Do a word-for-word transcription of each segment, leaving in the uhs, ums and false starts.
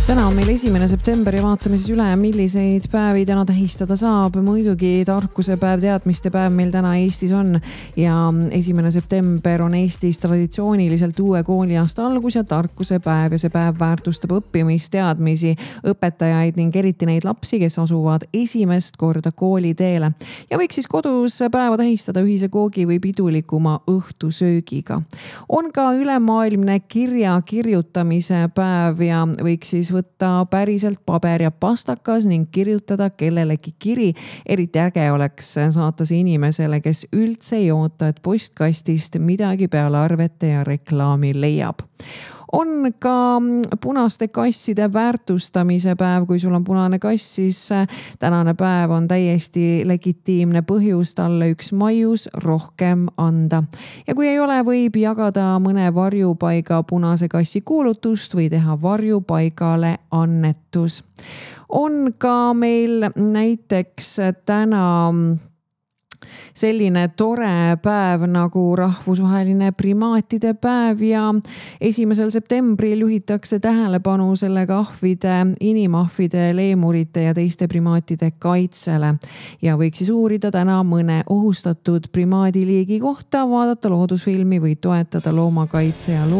Täna on meil esimene september ja vaatame siis üle, milliseid päevi täna tähistada saab. Muidugi tarkuse päev, teadmiste päev meil täna Eestis on ja esimene september on Eestis traditsiooniliselt uue kooliaasta algus ja tarkuse päev ja see päev väärtustab õppimist, teadmisi, õpetajaid ning eriti neid lapsi, kes asuvad esimest korda kooliteele. Ja võiks siis kodus päeva tähistada ühise koogi või pidulikuma õhtusöögiga. On ka ülemaailmne kirja kirjutamise päev ja võiks siis võtta päriselt paber ja pastakas ning kirjutada kellelegi kiri. Eriti äge oleks saata see inimesele, kes üldse ei oota, et postkastist midagi peale arvete ja reklaami leiab. On ka punaste kasside väärtustamise päev. Kui sul on punane kass, siis tänane päev on täiesti legitiimne põhjus talle üks maius rohkem anda. Ja kui ei ole, võib jagada mõne varjupaiga punase kassi kuulutust või teha varjupaigale annetus. On ka meil näiteks täna selline tore päev nagu rahvusvaheline primaatide päev ja esimesel septembril juhitakse tähelepanu sellega ahvide, inimahvide, leemurite ja teiste primaatide kaitsele. Ja võiks siis uurida täna mõne ohustatud primaadiliigi kohta, vaadata loodusfilmi või toetada loomakaitse ja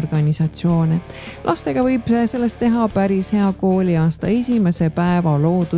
looduskaitseorganisatsioone. Lastega võib sellest teha päris hea kooliaasta esimese päeva loodus